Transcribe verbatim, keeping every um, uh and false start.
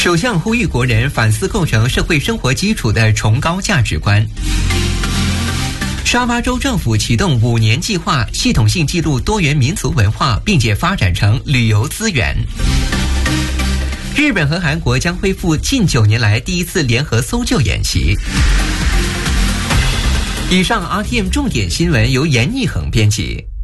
首相呼吁国人反思构成社会生活基础的崇高价值观。沙巴州政府启动五年计划，系统性记录多元民族文化，并且发展成旅游资源。日本和韩国将恢复近九年来第一次联合搜救演习。以上 R T M 重点新闻由严义恒编辑。